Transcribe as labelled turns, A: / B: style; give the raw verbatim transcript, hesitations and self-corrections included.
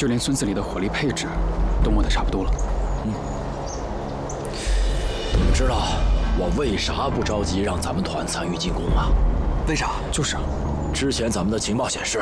A: 就连村子里的火力配置都摸得差不多了。
B: 嗯，你们知道我为啥不着急让咱们团参与进攻吗？
C: 为啥？
A: 就是啊，
B: 之前咱们的情报显示，